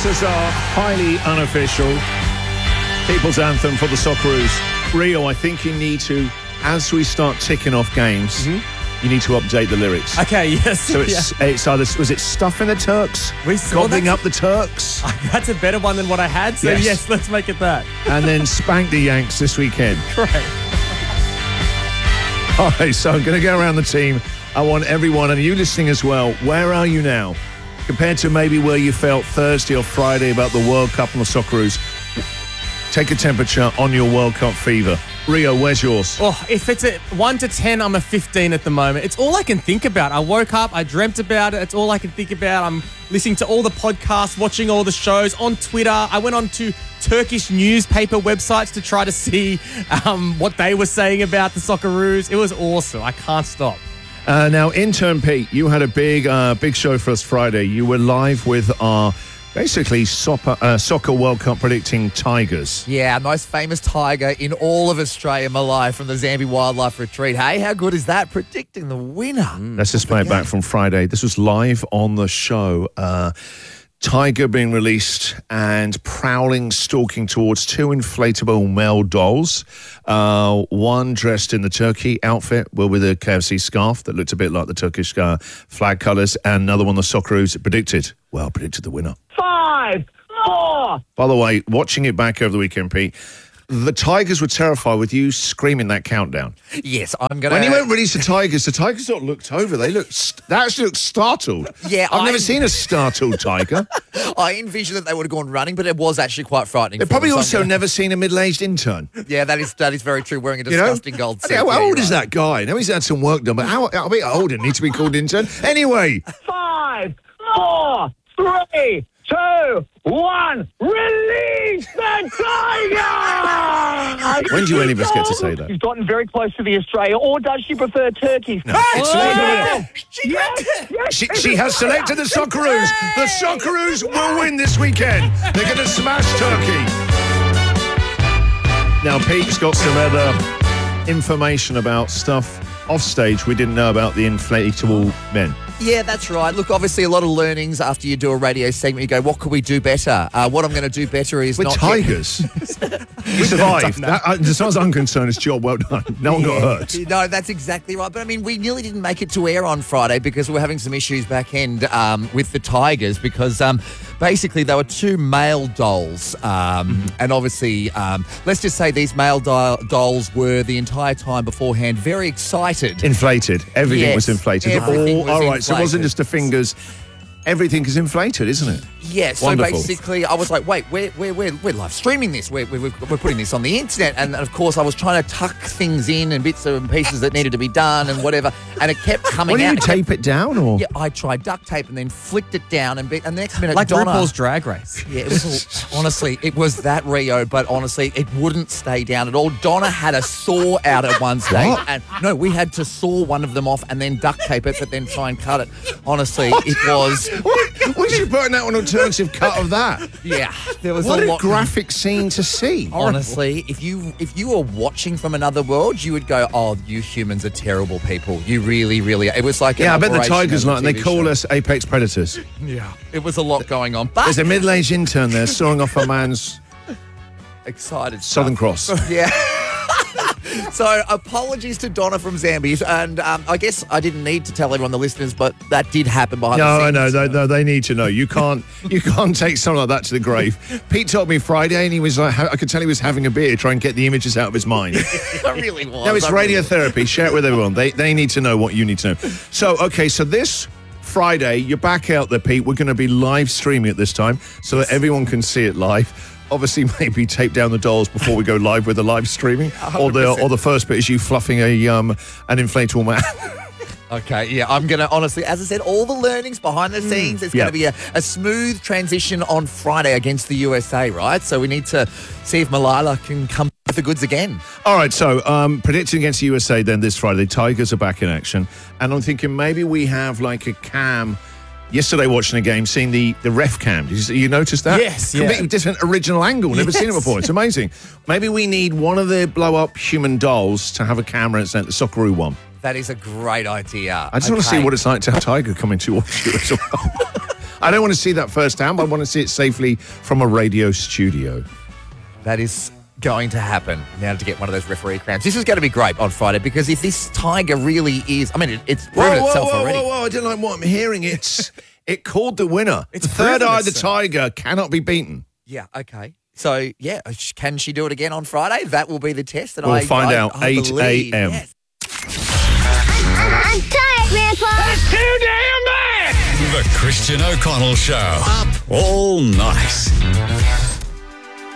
this as our highly unofficial people's anthem for the Socceroos. Rio, I think you need to, as we start ticking off games, you need to update the lyrics. Okay, yes. So it's either, was it Stuffing the Turks? Gobbling up the Turks? That's a better one than what I had, so yes, let's make it that. And then Spank the Yanks this weekend. Right. All right, so I'm going to go around the team. I want everyone, and you listening as well, where are you now? Compared to maybe where you felt Thursday or Friday about the World Cup and the Socceroos. Take a temperature on your World Cup fever. Rio, where's yours? Oh, if it's a 1 to 10, I'm a 15 at the moment. It's all I can think about. I woke up, I dreamt about it. It's all I can think about. I'm listening to all the podcasts, watching all the shows on Twitter. I went on to Turkish newspaper websites to try to see what they were saying about the Socceroos. It was awesome. I can't stop. Now, intern Pete, you had a big show for us Friday. You were live with our basically soccer World Cup predicting Tigers. Yeah, most famous tiger in all of Australia, Malai from the Zambi Wildlife Retreat. Hey, how good is that? Predicting the winner. Let's just play it back from Friday. This was live on the show. Tiger being released and prowling, stalking towards two inflatable male dolls. One dressed in the turkey outfit, with a KFC scarf that looked a bit like the Turkish flag colours, and another one the Socceroos predicted the winner. 5 more. By the way, watching it back over the weekend, Pete, the Tigers were terrified with you screaming that countdown. Yes, I'm going to... When you went release the Tigers sort of looked over. They actually looked startled. Yeah, I've never seen a startled tiger. I envisioned that they would have gone running, but it was actually quite frightening. They've probably also never seen a middle-aged intern. Yeah, that is very true, wearing a disgusting gold suit. How old is that guy? I know he's had some work done, but how bit old and need to be called intern? Anyway. 5 more. 3, 2, 1. Release the tiger! When do any of us get to say that? She's gotten very close to the Australia, or does she prefer turkeys? No, she has selected the Socceroos. The Socceroos will win this weekend. They're going to smash Turkey. Now, Pete's got some other information about stuff off stage we didn't know about the inflatable men. Yeah, that's right. Look, obviously a lot of learnings after you do a radio segment. You go, what could we do better? What I'm going to do better is We're not... tigers. You survived. As far as I'm concerned, it's job well done. No one got hurt. No, that's exactly right. But, I mean, we nearly didn't make it to air on Friday because we were having some issues back end with the Tigers because basically they were two male dolls. And obviously, let's just say these male dolls were the entire time beforehand very excited. Inflated. Everything was inflated. Everything was all right, inflated. so it wasn't just the fingers. Everything is inflated, isn't it? Yeah, so Wonderful. basically I was like, wait, we're live streaming this. We're putting this on the internet. And of course I was trying to tuck things in and bits and pieces that needed to be done and whatever. And it kept coming out. What did you tape it down or? Yeah, I tried duct tape and then flicked it down and the next minute Like Donna... RuPaul's Drag Race. Yeah, it was honestly, it was that, Rio, but honestly, it wouldn't stay down at all. Donna had a saw out at one stage. What? And no, we had to saw one of them off and then duct tape it, but then try and cut it. Honestly, it was... What did you put out an alternative cut of that? Yeah, there was What a a lot. graphic scene to see. Honestly, if you were watching from another world, you would go, "Oh, you humans are terrible people. You really, really." It was like Yeah, I bet the operation Tigers of a like, and they TV call show. us apex predators. Yeah, it was a lot going on, but There's a middle-aged intern there sawing off a man's excited. Southern Cross. Yeah. So, apologies to Donna from Zambies, and I guess I didn't need to tell everyone, the listeners, but that did happen behind No, I the scenes. know. They need to know. You can't take something like that to the grave. Pete told me Friday, and he was like, I could tell he was having a beer, trying to get the images out of his mind. I really was. No, it's I really was. radiotherapy. Share it with everyone. They need to know what you need to know. So, okay, so this Friday, you're back out there, Pete. We're going to be live streaming it this time so that everyone can see it live. Obviously, maybe tape down the dolls before we go live with the live streaming, or the first bit is you fluffing an inflatable man. Okay, yeah, I'm going to, honestly, as I said, all the learnings behind the scenes, it's going to be a smooth transition on Friday against the USA, right? So we need to see if Malala can come with the goods again. All right, so predicting against the USA then this Friday, Tigers are back in action, and I'm thinking maybe we have like a cam. Yesterday, watching a game, seeing the ref cam. Did you notice that? Yes, yeah. Completely different original angle. Never seen it before. It's amazing. Maybe we need one of the blow-up human dolls to have a camera and send the Socceroo one. That is a great idea. I just want to see what it's like to have Tiger come into watch you as well. I don't want to see that firsthand, but I want to see it safely from a radio studio. That is going to happen now to get one of those referee crowns. This is going to be great on Friday because if this tiger really is, I mean, it's proven itself already. Whoa, I don't like what I'm hearing. It called the winner. It's the third eye of the itself. tiger cannot be beaten. Yeah, okay. So, yeah, can she do it again on Friday? That will be the test. And We'll find out, 8 a.m. Yes. I'm tired, Grandpa. That's too damn bad! The Christian O'Connell Show. Up all night.